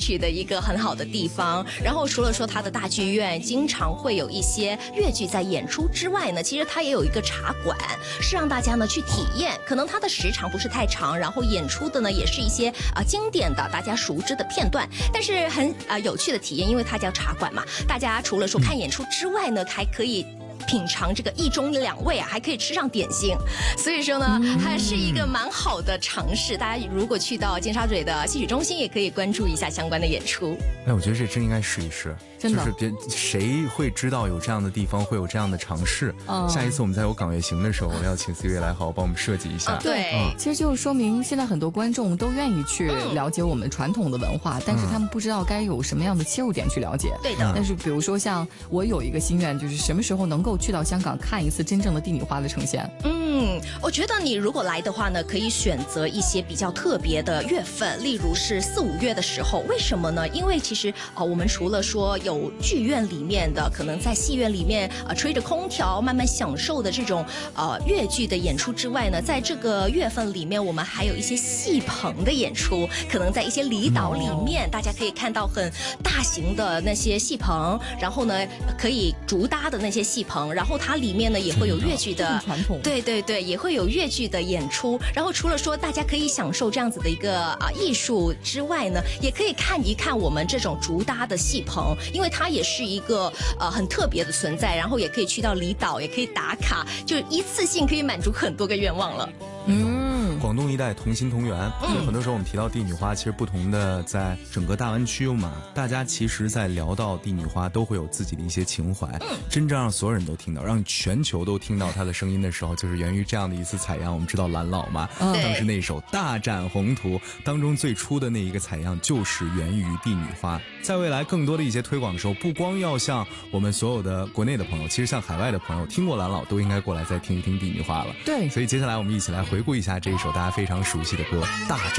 曲的一个很好的地方。然后除了说它的大剧院经常会有一些粤剧在演出之外呢，其实它也有一个茶馆，是让大家呢去体验。可能它的时长不是太长，然后演出的呢也是一些经典的大家熟知的片段，但是很有趣的体验，因为它叫茶馆嘛，大家除了说看演出之外呢，还可以品尝这个1中2味啊，还可以吃上点心，所以说呢，还是一个蛮好的尝试。大家如果去到尖沙咀的戏曲中心，也可以关注一下相关的演出。 哎，我觉得这真应该试一试， 真的， 就是谁会知道有这样的地方会有这样的尝试？下一次我们在有港乐行的时候，我要请 Siri 来好好帮我们设计一下。 对， 其实就是说明现在很多观众都愿意去了解我们传统的文化，但是他们不知道该有什么样的切入点去了解。 对的。 但是比如说像我有一个心愿，就是什么时候能够去到香港看一次真正的帝女花的呈现。 我觉得你如果来的话呢，可以选择一些比较特别的月份，例如是4、5月的时候。为什么呢？因为其实我们除了说有剧院里面的，可能在戏院里面吹着空调慢慢享受的这种粤剧的演出之外呢，在这个月份里面，我们还有一些戏棚的演出，可能在一些离岛里面，大家可以看到很大型的那些戏棚，然后呢可以竹搭的那些戏棚，然后它里面呢也会有粤剧的传统， 对，也会有粤剧的演出。然后除了说大家可以享受这样子的一个艺术之外呢，也可以看一看我们这种竹搭的戏棚，因为它也是一个很特别的存在。然后也可以去到离岛，也可以打卡，就一次性可以满足很多个愿望了。 广东一带同心同源，很多时候我们提到帝女花，其实不同的在整个大湾区嘛，大家其实在聊到帝女花都会有自己的一些情怀。真正让所有人都听到，让全球都听到她的声音的时候，就是源于这样的一次采样。我们知道蓝老嘛，当时那首大展宏图当中最初的那一个采样就是源于帝女花。在未来更多的一些推广的时候，不光要像我们所有的国内的朋友，其实像海外的朋友听过蓝老都应该过来再听一听帝女花了。 对， 所以接下来我们一起来回顾一下这一首大家非常熟悉的歌《大展》。